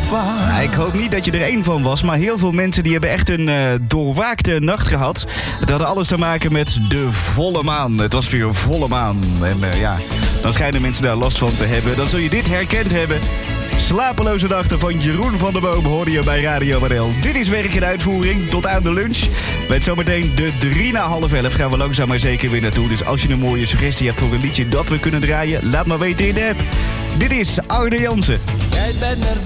Ja, ik hoop niet dat je er één van was, maar heel veel mensen die hebben echt een doorwaakte nacht gehad. Het had alles te maken met de volle maan. Het was weer volle maan. En dan schijnen mensen daar last van te hebben. Dan zul je dit herkend hebben. Slapeloze nachten van Jeroen van der Boom hoorde je bij Radio NL. Dit is Werk in Uitvoering, tot aan de lunch. Met zometeen de 3 na half 11 gaan we langzaam maar zeker weer naartoe. Dus als je een mooie suggestie hebt voor een liedje dat we kunnen draaien, laat maar weten in de app. Dit is Arne Jansen. Jij bent nerveus.